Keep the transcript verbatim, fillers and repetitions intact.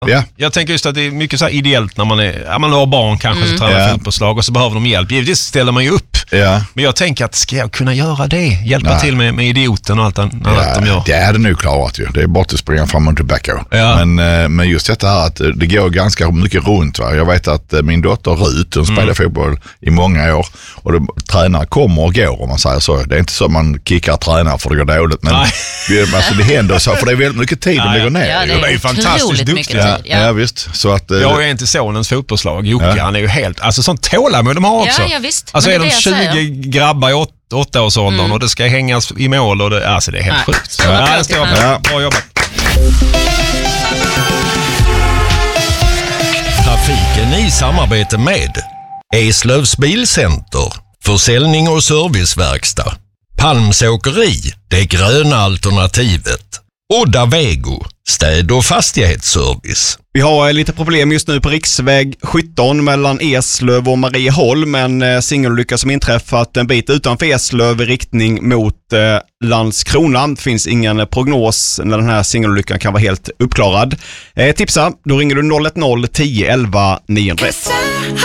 Ja. Jag tänker just att det är mycket så här ideellt när man är, ja, man har barn kanske mm. så tränar ja. fotbollslag och så behöver de hjälp. Givetvis ställer man ju upp. Ja. Men jag tänker att ska jag kunna göra det? Hjälpa Nej. till med, med idioten och allt annat ja, de gör. Det är det nu klarat ju. Det är bara att springa fram och tillbaka. Ja. Men, men just det här att det går ganska mycket runt. Va? Jag vet att min dotter Rut, hon spelar mm. fotboll i många år. Och det, tränare kommer och går om man säger så. Det är inte så att man kickar tränare för det går dåligt. Men det, alltså, det händer så. För det är väldigt mycket tid ja, de lägger ner. Ja, det är, det är fantastiskt duktiga. Ja, ja. ja, visst. Så att, jag har ju en till sonens fotbollslag, Jocke. Ja. Han är ju helt, alltså sånt tålamod de har också. Ja, ja, visst. Alltså men är de tjugo grabbar i åt, åtta års åldern mm. och det ska hängas i mål och det, alltså det är helt Nej. sjukt. Så, ja, det står ja. Bra jobbat. Trafiken i samarbete med Eslövs Bilcenter, försäljning och serviceverkstad. Palmsåkeri, det gröna alternativet. Odda Vego, städ- och fastighetsservice. Vi har lite problem just nu på riksväg sjutton mellan Eslöv och Marieholm. En singelolycka som inträffat en bit utanför Eslöv i riktning mot eh, Landskrona. Det finns ingen prognos när den här singelolyckan kan vara helt uppklarad. Eh, tipsa, då ringer du noll ett noll tio elva niohundraett.